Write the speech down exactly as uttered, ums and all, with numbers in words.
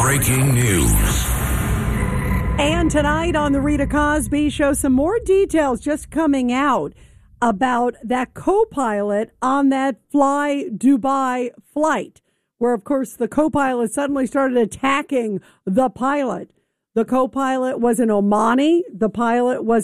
breaking news. And tonight on the Rita Cosby Show, some more details just coming out about that co-pilot on that Fly Dubai flight, where, of course, the co-pilot suddenly started attacking the pilot. The co-pilot was an Omani. The pilot was